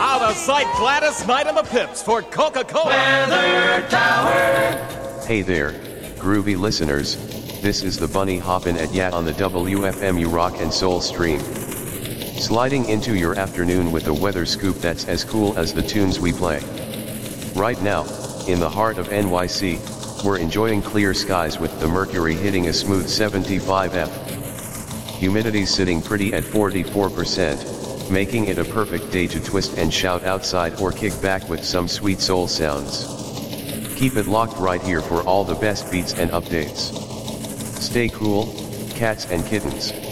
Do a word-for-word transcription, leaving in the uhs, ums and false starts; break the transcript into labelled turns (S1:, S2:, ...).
S1: Out of sight, Gladys Knight and the Pips for Coca-Cola.
S2: Weather Tower.
S3: Hey there, groovy listeners, this is the Bunny hoppin' at ya on the W F M U Rock and Soul stream. Sliding into your afternoon with a weather scoop that's as cool as the tunes we play. Right now, in the heart of N Y C, we're enjoying clear skies with the mercury hitting a smooth seventy-five F. Humidity sitting pretty at forty-four percent, making it a perfect day to twist and shout outside or kick back with some sweet soul sounds. Keep it locked right here for all the best beats and updates. Stay cool, cats and kittens.